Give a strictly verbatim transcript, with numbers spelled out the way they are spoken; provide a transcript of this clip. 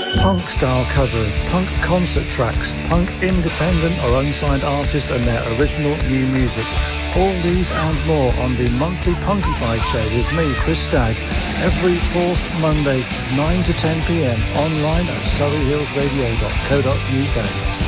Punk style covers, punk concert tracks, punk independent or unsigned artists and their original new music. All these and more on the monthly Punkified show with me, Chris Stagg, every fourth Monday, nine to ten p m, online at surrey hills radio dot co dot uk.